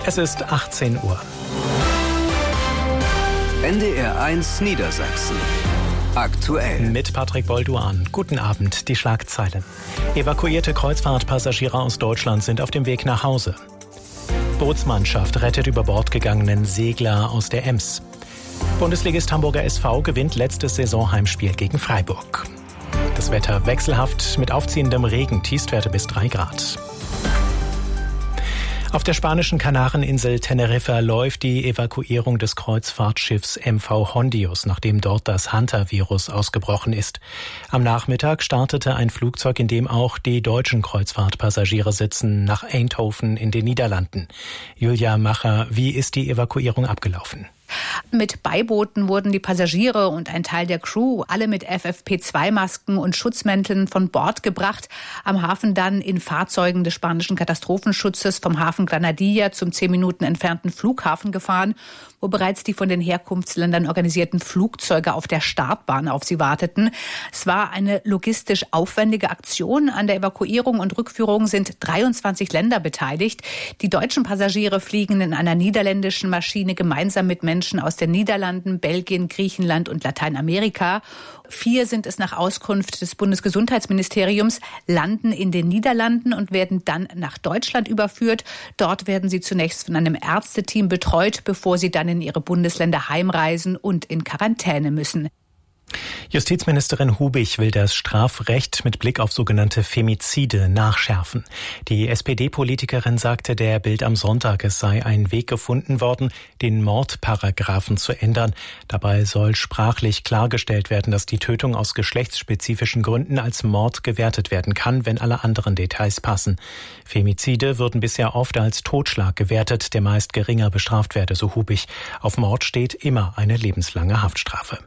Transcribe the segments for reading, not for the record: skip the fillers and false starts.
Es ist 18 Uhr. NDR 1 Niedersachsen. Aktuell. Mit Patrick Bolduan. Guten Abend, die Schlagzeilen. Evakuierte Kreuzfahrtpassagiere aus Deutschland sind auf dem Weg nach Hause. Bootsmannschaft rettet über Bord gegangenen Segler aus der Ems. Bundesligist Hamburger SV gewinnt letztes Saisonheimspiel gegen Freiburg. Das Wetter wechselhaft mit aufziehendem Regen, Tiefstwerte bis 3 Grad. Auf der spanischen Kanareninsel Teneriffa läuft die Evakuierung des Kreuzfahrtschiffs MV Hondius, nachdem dort das Hanta-Virus ausgebrochen ist. Am Nachmittag startete ein Flugzeug, in dem auch die deutschen Kreuzfahrtpassagiere sitzen, nach Eindhoven in den Niederlanden. Julia Macher, wie ist die Evakuierung abgelaufen? Mit Beibooten wurden die Passagiere und ein Teil der Crew alle mit FFP2-Masken und Schutzmänteln von Bord gebracht, am Hafen dann in Fahrzeugen des spanischen Katastrophenschutzes vom Hafen Granadilla zum 10 Minuten entfernten Flughafen gefahren, wo bereits die von den Herkunftsländern organisierten Flugzeuge auf der Startbahn auf sie warteten. Es war eine logistisch aufwendige Aktion. An der Evakuierung und Rückführung sind 23 Länder beteiligt. Die deutschen Passagiere fliegen in einer niederländischen Maschine gemeinsam mit Menschen aus den Niederlanden, Belgien, Griechenland und Lateinamerika. 4 sind es nach Auskunft des Bundesgesundheitsministeriums, landen in den Niederlanden und werden dann nach Deutschland überführt. Dort werden sie zunächst von einem Ärzteteam betreut, bevor sie dann in ihre Bundesländer heimreisen und in Quarantäne müssen. Justizministerin Hubich will das Strafrecht mit Blick auf sogenannte Femizide nachschärfen. Die SPD-Politikerin sagte der Bild am Sonntag, es sei ein Weg gefunden worden, den Mordparagraphen zu ändern. Dabei soll sprachlich klargestellt werden, dass die Tötung aus geschlechtsspezifischen Gründen als Mord gewertet werden kann, wenn alle anderen Details passen. Femizide würden bisher oft als Totschlag gewertet, der meist geringer bestraft werde, so Hubich. Auf Mord steht immer eine lebenslange Haftstrafe.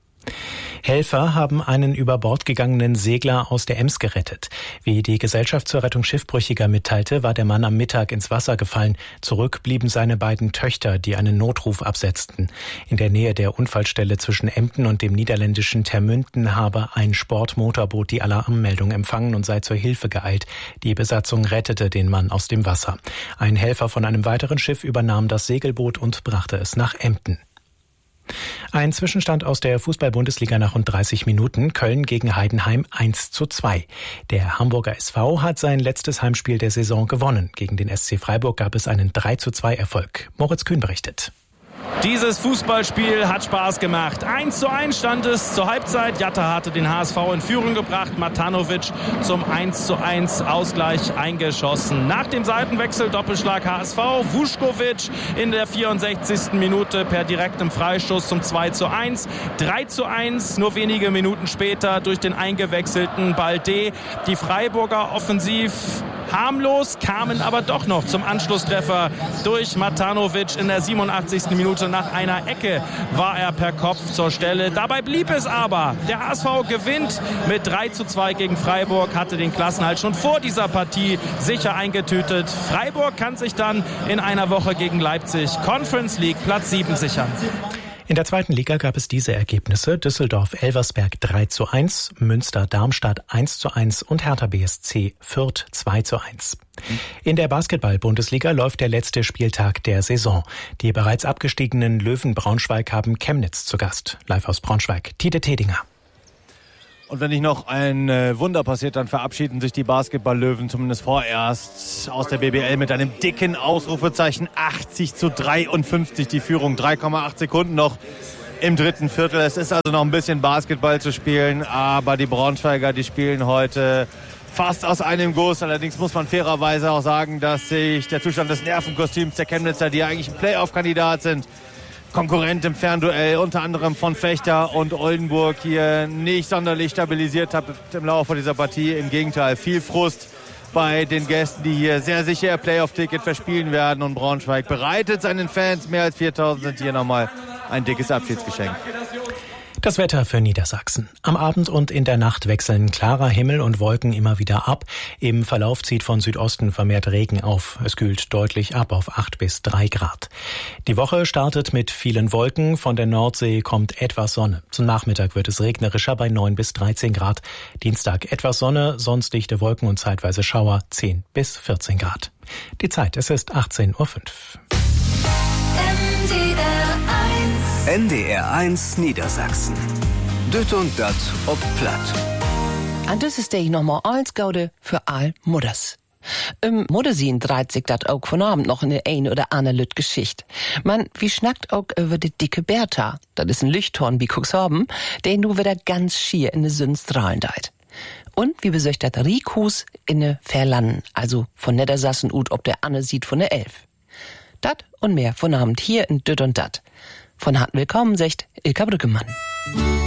Helfer haben einen über Bord gegangenen Segler aus der Ems gerettet. Wie die Gesellschaft zur Rettung Schiffbrüchiger mitteilte, war der Mann am Mittag ins Wasser gefallen. Zurück blieben seine beiden Töchter, die einen Notruf absetzten. In der Nähe der Unfallstelle zwischen Emden und dem niederländischen Termünten habe ein Sportmotorboot die Alarmmeldung empfangen und sei zur Hilfe geeilt. Die Besatzung rettete den Mann aus dem Wasser. Ein Helfer von einem weiteren Schiff übernahm das Segelboot und brachte es nach Emden. Ein Zwischenstand aus der Fußball-Bundesliga nach rund 30 Minuten. Köln gegen Heidenheim 1:2. Der Hamburger SV hat sein letztes Heimspiel der Saison gewonnen. Gegen den SC Freiburg gab es einen 3:2 Erfolg. Moritz Kühn berichtet. Dieses Fußballspiel hat Spaß gemacht. 1:1 stand es zur Halbzeit. Jatta hatte den HSV in Führung gebracht. Matanovic zum 1:1 Ausgleich eingeschossen. Nach dem Seitenwechsel Doppelschlag HSV. Vuskovic in der 64. Minute per direktem Freistoß zum 2:1. 3:1 nur wenige Minuten später durch den eingewechselten Balde. Die Freiburger offensiv harmlos, kamen aber doch noch zum Anschlusstreffer durch Matanovic in der 87. Minute. Nach einer Ecke war er per Kopf zur Stelle. Dabei blieb es aber. Der HSV gewinnt mit 3:2 gegen Freiburg, hatte den Klassenerhalt schon vor dieser Partie sicher eingetütet. Freiburg kann sich dann in einer Woche gegen Leipzig Conference League Platz 7 sichern. In der zweiten Liga gab es diese Ergebnisse: Düsseldorf-Elversberg 3:1, Münster-Darmstadt 1:1 und Hertha BSC Fürth 2:1. In der Basketball-Bundesliga läuft der letzte Spieltag der Saison. Die bereits abgestiegenen Löwen Braunschweig haben Chemnitz zu Gast. Live aus Braunschweig, Tide Tedinger. Und wenn nicht noch ein Wunder passiert, dann verabschieden sich die Basketball-Löwen zumindest vorerst aus der BBL mit einem dicken Ausrufezeichen. 80:53 die Führung, 3,8 Sekunden noch im dritten Viertel. Es ist also noch ein bisschen Basketball zu spielen, aber die Braunschweiger, die spielen heute fast aus einem Guss. Allerdings muss man fairerweise auch sagen, dass sich der Zustand des Nervenkostüms der Chemnitzer, die ja eigentlich ein Playoff-Kandidat sind, Konkurrent im Fernduell, unter anderem von Fechter und Oldenburg, hier nicht sonderlich stabilisiert hat im Laufe dieser Partie. Im Gegenteil, viel Frust bei den Gästen, die hier sehr sicher ihr Playoff-Ticket verspielen werden. Und Braunschweig bereitet seinen Fans, mehr als 4.000 sind hier nochmal ein dickes Abschiedsgeschenk. Das Wetter für Niedersachsen. Am Abend und in der Nacht wechseln klarer Himmel und Wolken immer wieder ab. Im Verlauf zieht von Südosten vermehrt Regen auf. Es kühlt deutlich ab auf 8 bis 3 Grad. Die Woche startet mit vielen Wolken. Von der Nordsee kommt etwas Sonne. Zum Nachmittag wird es regnerischer bei 9 bis 13 Grad. Dienstag etwas Sonne, sonst dichte Wolken und zeitweise Schauer 10 bis 14 Grad. Die Zeit, es ist 18:05 Uhr. NDR1 Niedersachsen. Düt und dat ob Platt. Und das ist nochmal eins Gaude für all Mutters. Im Muttersien dreht sich dat auch von Abend noch in eine ein oder andere Lüt Geschichte. Man, wie schnackt auch über die dicke Bertha. Das ist ein Lüchthorn wie Cuxhaven, den du wieder ganz schier in de Sünstrahlen deit. Und wie besöcht dat Rikus in ne Verlannen, also von Niedersassen ut ob der Anne sieht von der Elf. Dat und mehr von Abend hier in Düt und Dat. Von harten Willkommen, sagt Ilka Brückemann.